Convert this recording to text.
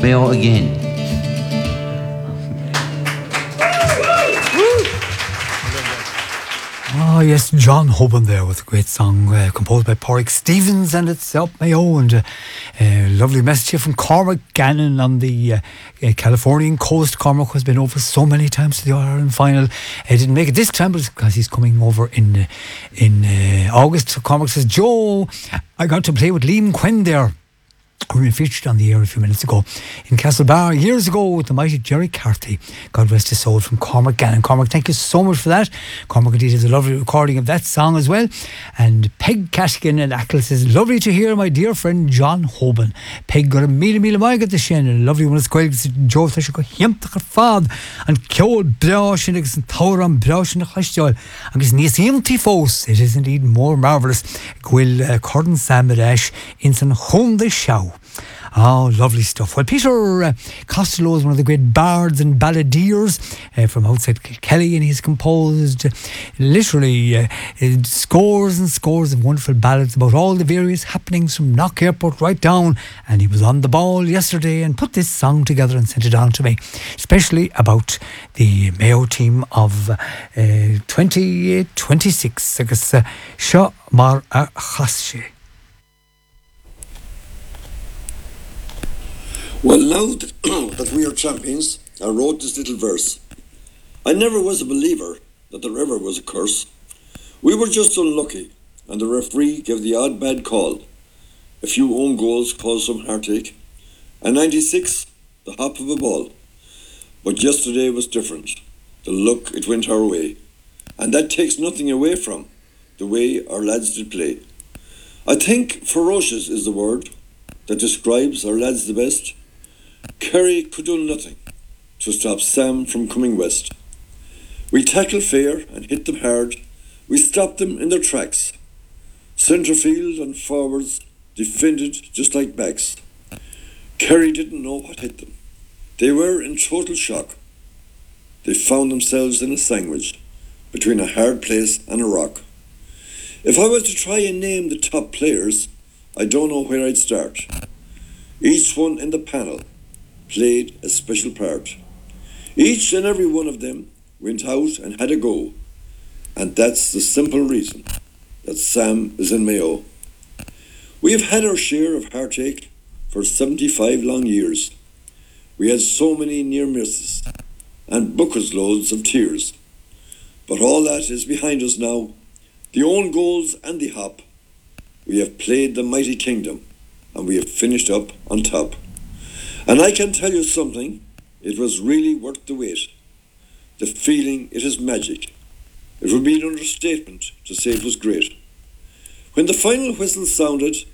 Mayo again. Oh yes, John Hoban there with a great song composed by Porrick Stevens, and it's up Mayo, and a lovely message here from Cormac Gannon on the Californian coast. Cormac has been over so many times to the All-Ireland final. He didn't make it this time, but it's because he's coming over in August. So Cormac says, Joe, I got to play with Liam Quinn there, who we featured on the air a few minutes ago in Castlebar years ago with the mighty Jerry Carthy. God rest his soul, from Cormac Gannon. Cormac, thank you so much for that. Cormac indeed has a lovely recording of that song as well. And Peg Cashkin in Ackle says, lovely to hear my dear friend John Hoban. Peg got a mile maig at the shin, and a lovely one as well. Joe Fisher got hiamtach fad and Kjol Brosh and Tauram Brosh and Hashjol. And his niece Yimti Fos. It is indeed more marvellous. Gwil Cordon Samadash in San Honda Shaw. Oh, lovely stuff. Well, Peter Costello is one of the great bards and balladeers from outside Kilkelly, and he's composed literally scores and scores of wonderful ballads about all the various happenings from Knock Airport right down. And he was on the ball yesterday and put this song together and sent it on to me, especially about the Mayo team of 2026. Agus Seo Mar a Chasche. Well, now that we are champions, I wrote this little verse. I never was a believer that there ever was a curse. We were just unlucky, and the referee gave the odd bad call. A few own goals caused some heartache, and 96, the hop of a ball. But yesterday was different. The luck, it went our way, and that takes nothing away from the way our lads did play. I think ferocious is the word that describes our lads the best. Kerry could do nothing to stop Sam from coming west. We tackled fair and hit them hard. We stopped them in their tracks. Centre field and forwards defended just like backs. Kerry didn't know what hit them. They were in total shock. They found themselves in a sandwich between a hard place and a rock. If I was to try and name the top players, I don't know where I'd start. Each one in the panel played a special part. Each and every one of them went out and had a go. And that's the simple reason that Sam is in Mayo. We have had our share of heartache for 75 long years. We had so many near misses and buckets loads of tears. But all that is behind us now. The own goals and the hop. We have played the mighty kingdom, and we have finished up on top. And I can tell you something, it was really worth the wait. The feeling, it is magic. It would be an understatement to say it was great. When the final whistle sounded